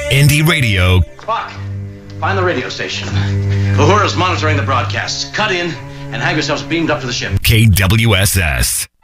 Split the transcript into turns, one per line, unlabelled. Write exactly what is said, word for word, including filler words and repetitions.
Indie Radio.
Spock, find the radio station. Uhura's monitoring the broadcasts. Cut in and have yourselves beamed up to the ship.
K W S S.